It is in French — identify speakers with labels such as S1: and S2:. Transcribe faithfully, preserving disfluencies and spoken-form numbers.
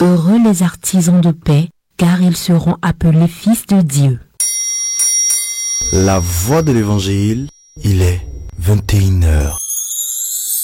S1: Heureux les artisans de paix, car ils seront appelés fils de Dieu.
S2: La voix de l'évangile, il est vingt et une heures.